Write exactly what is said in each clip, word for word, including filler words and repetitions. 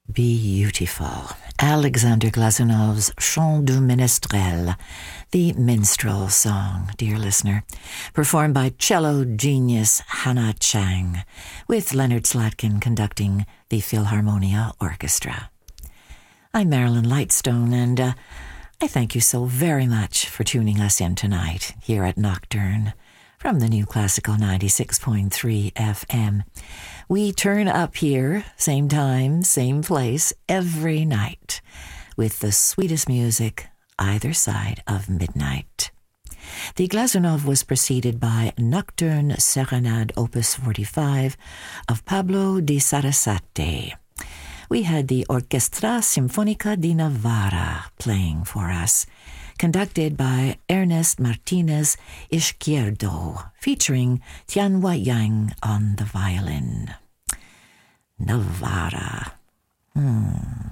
Beautiful. Alexander Glazunov's Chant du Ménestrel, the minstrel song, dear listener, performed by cello genius Hannah Chang, with Leonard Slatkin conducting the Philharmonia Orchestra. I'm Marilyn Lightstone, and uh, I thank you so very much for tuning us in tonight here at Nocturne from the New Classical ninety-six point three F M. We turn up here, same time, same place, every night, with the sweetest music either side of midnight. The Glazunov was preceded by Nocturne Serenade Opus forty-five of Pablo di Sarasate. We had the Orchestra Sinfonica di Navarra playing for us, conducted by Ernest Martinez Izquierdo, featuring Tianhua Yang on the violin. Navarra. Hmm.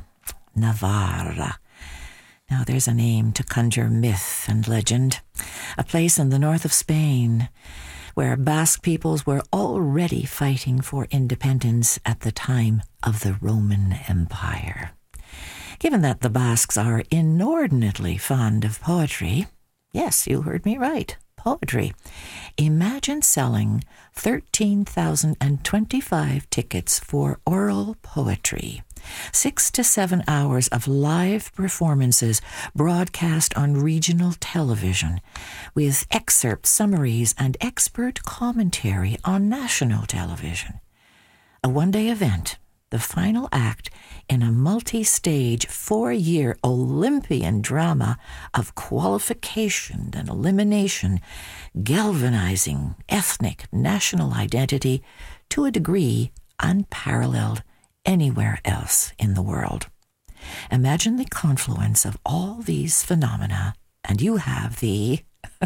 Navarra. Now there's a name to conjure myth and legend. A place in the north of Spain where Basque peoples were already fighting for independence at the time of the Roman Empire. Given that the Basques are inordinately fond of poetry, yes, you heard me right, poetry, imagine selling thirteen thousand twenty-five tickets for oral poetry, six to seven hours of live performances broadcast on regional television, with excerpt summaries and expert commentary on national television. A one-day event, the final act in a multi-stage, four-year Olympian drama of qualification and elimination, galvanizing ethnic national identity to a degree unparalleled anywhere else in the world. Imagine the confluence of all these phenomena, and you have the...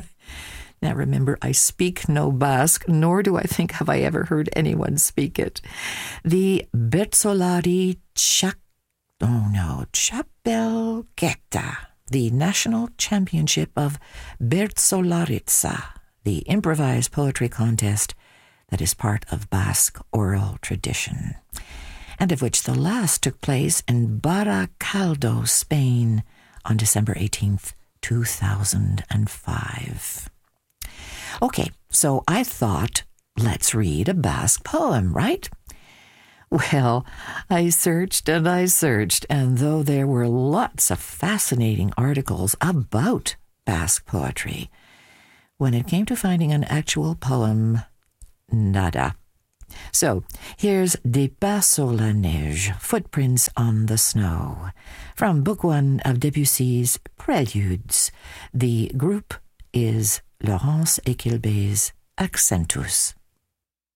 Now remember, I speak no Basque, nor do I think have I ever heard anyone speak it. The Bertzolari Chak... Oh no, Chapelketa, the National Championship of Bertzolaritza, the improvised poetry contest that is part of Basque oral tradition, and of which the last took place in Baracaldo, Spain, on December eighteenth, two thousand five. Okay, so I thought, let's read a Basque poem, right? Well, I searched and I searched, and though there were lots of fascinating articles about Basque poetry, when it came to finding an actual poem, nada. So, here's Des Pas sur la neige, Footprints on the Snow, from Book One of Debussy's Preludes. The group is Laurence Equilbé's Accentus.